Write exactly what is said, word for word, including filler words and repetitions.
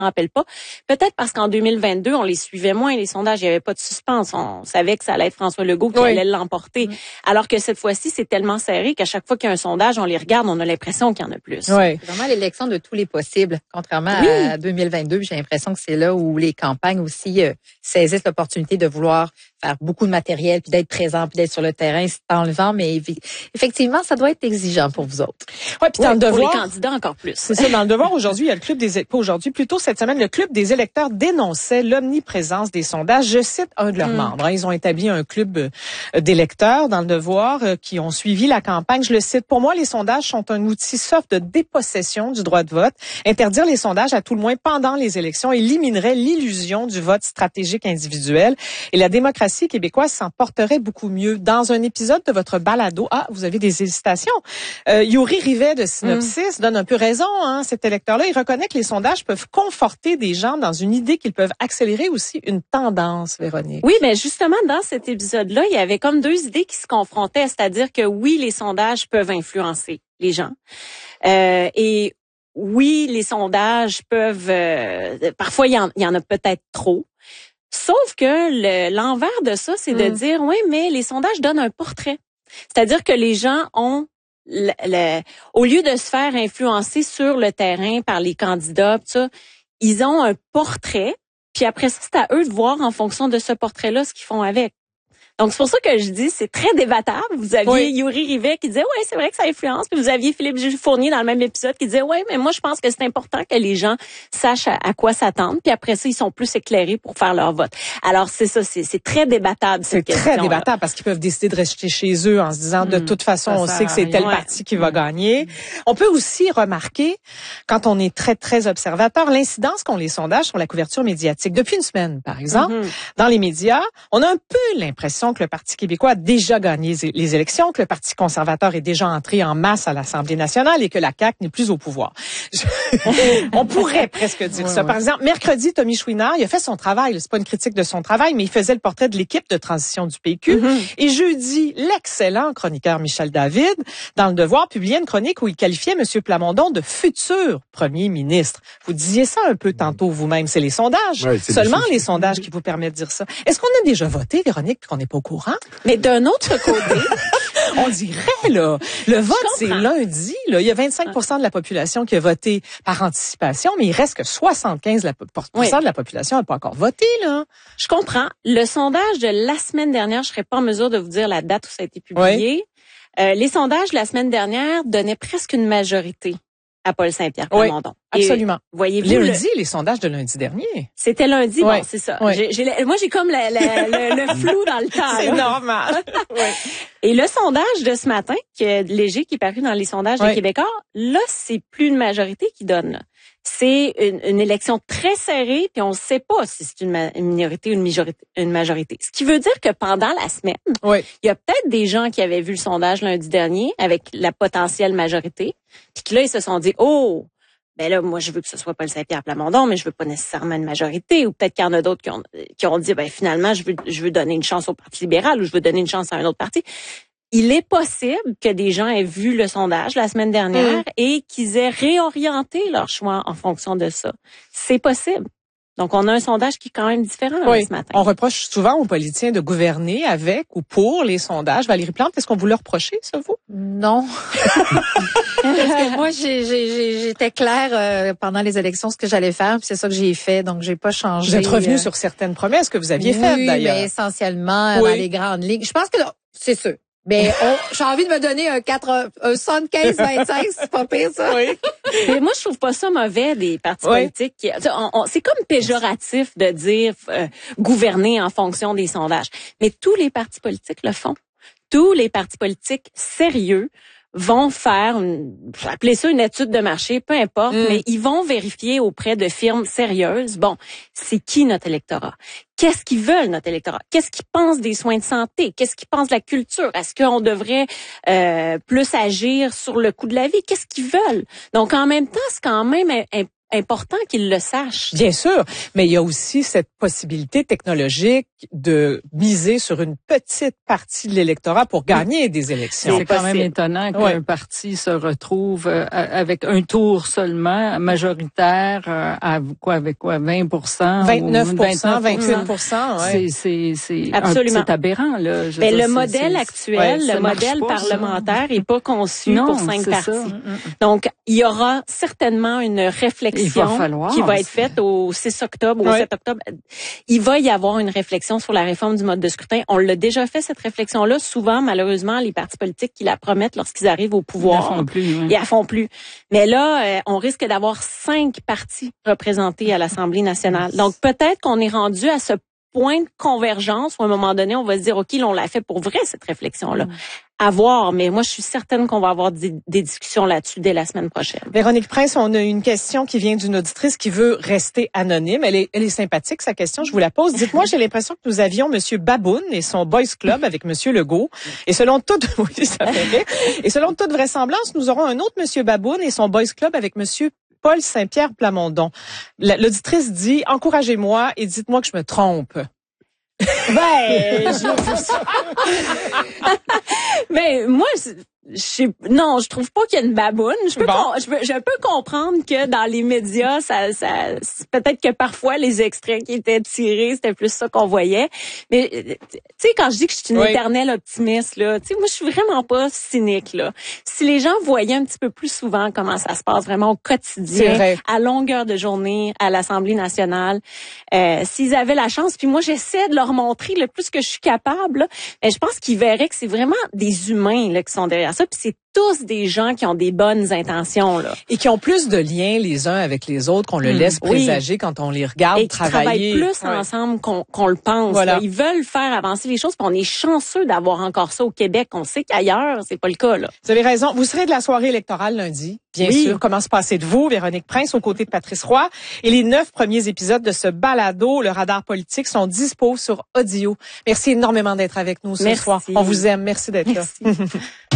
rappelle pas. Peut-être parce qu'en deux mille vingt-deux, on les suivait moins, les sondages. Il n'y avait pas de suspense. On savait que ça allait être François Legault qui oui. allait l'emporter. Mmh. Alors que cette fois-ci, c'est tellement serré qu'à chaque fois qu'il y a un sondage, on les regarde, on a l'impression qu'il y en a plus. Oui. C'est vraiment l'élection de tous les possibles. Contrairement oui. à deux mille vingt-deux, j'ai l'impression que c'est là où les campagnes aussi euh, saisissent l'opportunité de vouloir faire beaucoup de matériel, puis d'être présent, puis d'être sur le terrain, c'est enlevant, mais effectivement, ça doit être exigeant pour vous autres. Ouais, puis dans oui, le devoir, pour les candidats encore plus. C'est ça, dans le devoir aujourd'hui, il y a le club des pas aujourd'hui, plutôt cette semaine, le club des électeurs dénonçait l'omniprésence des sondages. Je cite un de leurs mm. membres. Hein, ils ont établi un club d'électeurs dans le devoir euh, qui ont suivi la campagne. Je le cite. Pour moi, les sondages sont un outil soft de dépossession du droit de vote. Interdire les sondages à tout le moins pendant les élections éliminerait l'illusion du vote stratégique individuel et la démocratie québécoise s'en porterait beaucoup mieux. Dans un épisode de votre balado, ah, vous avez des hésitations. Euh, Yuri Rivet de Synopsis mm. donne un peu raison, hein, cet électeur-là. Il reconnaît que les sondages peuvent conforter des gens dans une idée qu'ils peuvent accélérer aussi une tendance, Véronique. Oui, mais justement, dans cet épisode-là, il y avait comme deux idées qui se confrontaient, c'est-à-dire que oui, les sondages peuvent influencer les gens. Euh, et oui, les sondages peuvent... Euh, parfois, il y en, il y en a peut-être trop. Sauf que le, l'envers de ça, c'est mm. de dire, oui, mais les sondages donnent un portrait. C'est-à-dire que les gens ont, le, le, au lieu de se faire influencer sur le terrain par les candidats, tout ça, ils ont un portrait, puis après ça, c'est à eux de voir en fonction de ce portrait-là ce qu'ils font avec. Donc, c'est pour ça que je dis, c'est très débattable. Vous aviez oui. Yuri Rivet qui disait, ouais, c'est vrai que ça influence. Puis vous aviez Philippe Gilles Fournier dans le même épisode qui disait, ouais, mais moi, je pense que c'est important que les gens sachent à, à quoi s'attendre. Puis après ça, ils sont plus éclairés pour faire leur vote. Alors, c'est ça, c'est, c'est très débattable, cette question. C'est très débattable parce qu'ils peuvent décider de rester chez eux en se disant, mmh, de toute façon, on sait que c'est tel ouais. parti qui va gagner. Mmh. On peut aussi remarquer, quand on est très, très observateur, l'incidence qu'ont les sondages sur la couverture médiatique. Depuis une semaine, par exemple, mmh. dans les médias, on a un peu l'impression que le Parti québécois a déjà gagné les élections, que le Parti conservateur est déjà entré en masse à l'Assemblée nationale et que la C A Q n'est plus au pouvoir. On pourrait presque dire ouais, ça. Ouais. Par exemple, mercredi, Tommy Chouinard, il a fait son travail. C'est pas une critique de son travail, mais il faisait le portrait de l'équipe de transition du P Q. Mm-hmm. Et jeudi, l'excellent chroniqueur Michel David, dans Le Devoir, publiait une chronique où il qualifiait M. Plamondon de futur premier ministre. Vous disiez ça un peu tantôt vous-même. C'est les sondages. Ouais, c'est seulement les sondages qui vous permettent de dire ça. Est-ce qu'on a déjà voté, Véronique, qu'on n'est pas au courant? Mais d'un autre côté, on dirait, là, le vote, c'est lundi. Là. Il y a vingt-cinq pour cent de la population qui a voté par anticipation, mais il reste que soixante-quinze pour cent oui. de la population n'a pas encore voté. Là. Je comprends. Le sondage de la semaine dernière, je serais pas en mesure de vous dire la date où ça a été publié. Oui. Euh, les sondages de la semaine dernière donnaient presque une majorité à Paul Saint-Pierre Plamondon. Oui, absolument. Et voyez-vous lundi, le... les sondages de lundi dernier. C'était lundi, ouais. bon, c'est ça. Ouais. J'ai, j'ai, moi, j'ai comme la, la, le, le flou dans le temps. C'est là. normal. ouais. Et le sondage de ce matin, qui est léger, qui est paru dans les sondages ouais. des Québécois, là, c'est plus une majorité qui donne. Là. C'est une, une élection très serrée, puis on ne sait pas si c'est une, ma- une minorité ou une majorité, une majorité. Ce qui veut dire que pendant la semaine, oui. il y a peut-être des gens qui avaient vu le sondage lundi dernier avec la potentielle majorité, puis que là, ils se sont dit, oh, ben là, moi, je veux que ce soit Paul Saint-Pierre Plamondon, mais je veux pas nécessairement une majorité. Ou peut-être qu'il y en a d'autres qui ont, qui ont dit, ben finalement, je veux, je veux donner une chance au Parti libéral ou je veux donner une chance à un autre parti. Il est possible que des gens aient vu le sondage la semaine dernière mmh. et qu'ils aient réorienté leur choix en fonction de ça. C'est possible. Donc, on a un sondage qui est quand même différent oui. ce matin. On reproche souvent aux politiciens de gouverner avec ou pour les sondages. Valérie Plante, est-ce qu'on vous le reproche, ça, vous? Non. Parce que moi, j'ai, j'ai, j'étais claire euh, pendant les élections ce que j'allais faire, puis c'est ça que j'ai fait, donc j'ai pas changé. Vous êtes revenu euh... sur certaines promesses que vous aviez oui, faites, d'ailleurs. Oui, mais essentiellement oui. dans les grandes lignes. Je pense que c'est sûr. Mais on, j'ai envie de me donner un quatre, un soixante-quinze vingt-cinq, c'est pas pire, ça. Oui. Mais moi, je trouve pas ça mauvais, des partis oui. politiques. Qui, on, on, c'est comme péjoratif de dire euh, gouverner en fonction des sondages. Mais tous les partis politiques le font. Tous les partis politiques sérieux vont faire, une, appelez ça une étude de marché, peu importe, mm. mais ils vont vérifier auprès de firmes sérieuses, bon, c'est qui notre électorat? Qu'est-ce qu'ils veulent, notre électorat? Qu'est-ce qu'ils pensent des soins de santé? Qu'est-ce qu'ils pensent de la culture? Est-ce qu'on devrait euh, plus agir sur le coût de la vie? Qu'est-ce qu'ils veulent? Donc, en même temps, c'est quand même important qu'ils le sachent. Bien sûr, mais il y a aussi cette possibilité technologique de miser sur une petite partie de l'électorat pour gagner des élections. C'est quand même étonnant qu'un ouais. parti se retrouve avec un tour seulement majoritaire à quoi avec quoi vingt pour cent vingt-neuf pour cent, vingt-huit pour cent, ouais. C'est c'est c'est absolument c'est aberrant là. Je mais dire, le modèle c'est, actuel, ouais, le modèle pas, parlementaire est pas conçu non, pour cinq partis. Ça. Donc il y aura certainement une réflexion va falloir, qui va être faite au six octobre, au ouais. sept octobre. Il va y avoir une réflexion sur la réforme du mode de scrutin. On l'a déjà fait, cette réflexion-là. Souvent, malheureusement, les partis politiques qui la promettent lorsqu'ils arrivent au pouvoir, ils la font plus. Oui. Ils la font plus. Mais là, euh, on risque d'avoir cinq partis représentés à l'Assemblée nationale. Donc, peut-être qu'on est rendu à ce point de convergence où, à un moment donné, on va se dire, OK, là, on l'a fait pour vrai, cette réflexion-là. Mm. À voir, mais moi, je suis certaine qu'on va avoir des, des discussions là-dessus dès la semaine prochaine. Véronique Prince, on a une question qui vient d'une auditrice qui veut rester anonyme. Elle est, elle est sympathique, sa question, je vous la pose. Dites-moi, j'ai l'impression que nous avions Monsieur Baboun et son Boys Club avec Monsieur Legault. Et selon toute, oui, ça fait rire. Et selon toute vraisemblance, nous aurons un autre Monsieur Baboun et son Boys Club avec Monsieur Paul Saint-Pierre Plamondon. L'auditrice dit, encouragez-moi et dites-moi que je me trompe. Ben, je... mais moi, je, non, je trouve pas qu'il y a une baboune. Je peux, bon. con, je, peux, je peux comprendre que dans les médias, ça, ça, peut-être que parfois les extraits qui étaient tirés, c'était plus ça qu'on voyait. Mais tu sais, quand je dis que je suis une oui. éternelle optimiste, là, tu sais, moi, je suis vraiment pas cynique là. Si les gens voyaient un petit peu plus souvent comment ça se passe vraiment au quotidien, à longueur de journée, à l'Assemblée nationale, euh, s'ils avaient la chance, puis moi, j'essaie de leur montrer le plus que je suis capable. Là, mais je pense qu'ils verraient que c'est vraiment des humains là qui sont derrière ça, puis c'est tous des gens qui ont des bonnes intentions là et qui ont plus de liens les uns avec les autres qu'on le mmh, laisse présager oui. quand on les regarde et travailler. Et qui travaillent plus ouais. ensemble qu'on, qu'on le pense. Voilà. Là. Ils veulent faire avancer les choses, puis on est chanceux d'avoir encore ça au Québec. On sait qu'ailleurs c'est pas le cas là. Vous avez raison. Vous serez de la soirée électorale lundi. Bien oui. sûr. Comment se passer de vous, Véronique Prince, aux côtés de Patrice Roy. Et les neuf premiers épisodes de ce balado, le radar politique, sont dispo sur audio. Merci énormément d'être avec nous ce Merci. soir. On vous aime. Merci d'être Merci. là.